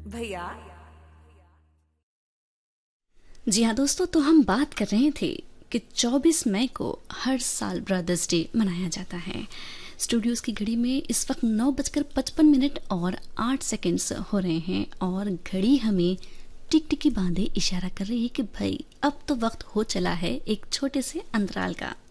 भैया। जी हाँ दोस्तों, तो हम बात कर रहे थे कि 24 मई को हर साल ब्रदर्स डे मनाया जाता है। स्टूडियोज़ की घड़ी में इस वक्त 9:55 और 8 सेकंड्स हो रहे हैं और घड़ी हमें टिक टिकी बांधे इशारा कर रही है कि भाई अब तो वक्त हो चला है एक छोटे से अंतराल का।